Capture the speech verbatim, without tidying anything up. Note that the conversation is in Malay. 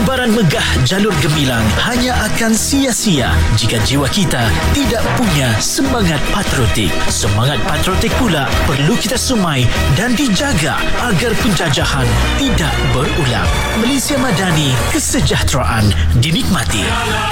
Liburan megah jalur gemilang hanya akan sia-sia jika jiwa kita tidak punya semangat patriotik. Semangat patriotik pula perlu kita sumai dan dijaga agar penjajahan tidak berulang. Malaysia Madani, kesejahteraan dinikmati.